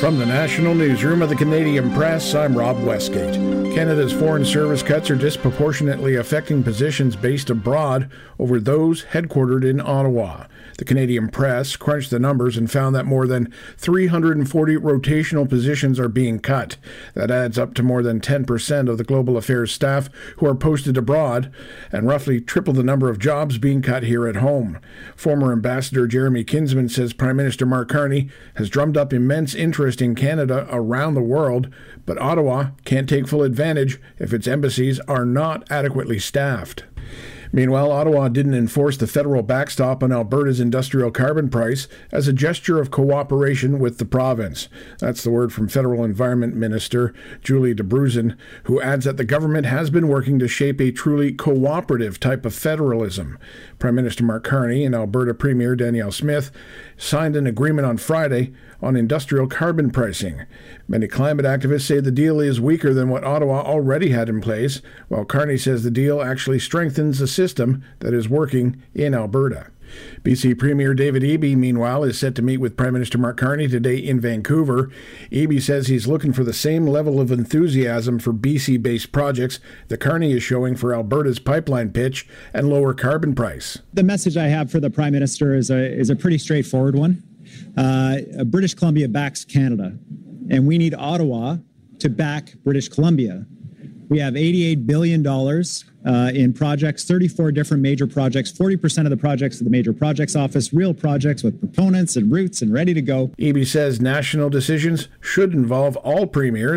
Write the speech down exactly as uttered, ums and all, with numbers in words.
From the National Newsroom of the Canadian Press, I'm Rob Westgate. Canada's foreign service cuts are disproportionately affecting positions based abroad over those headquartered in Ottawa. The Canadian Press crunched the numbers and found that more than three hundred forty rotational positions are being cut. That adds up to more than ten percent of the global affairs staff who are posted abroad, and roughly triple the number of jobs being cut here at home. Former Ambassador Jeremy Kinsman says Prime Minister Mark Carney has drummed up immense interest in Canada around the world, but Ottawa can't take full advantage if its embassies are not adequately staffed. Meanwhile, Ottawa didn't enforce the federal backstop on Alberta's industrial carbon price as a gesture of cooperation with the province. That's the word from Federal Environment Minister Julie Debruzin, who adds that the government has been working to shape a truly cooperative type of federalism. Prime Minister Mark Carney and Alberta Premier Danielle Smith signed an agreement on Friday on industrial carbon pricing. Many climate activists say the deal is weaker than what Ottawa already had in place, while Carney says the deal actually strengthens the system that is working in Alberta. B C Premier David Eby, meanwhile, is set to meet with Prime Minister Mark Carney today in Vancouver. Eby says he's looking for the same level of enthusiasm for B C-based projects that Carney is showing for Alberta's pipeline pitch and lower carbon price. The message I have for the Prime Minister is a, is a pretty straightforward one. Uh, British Columbia backs Canada, and we need Ottawa to back British Columbia. We have eighty-eight billion dollars uh, in projects, thirty-four different major projects, forty percent of the projects of the Major Projects Office, real projects with proponents and routes and ready to go. Eby says national decisions should involve all premiers.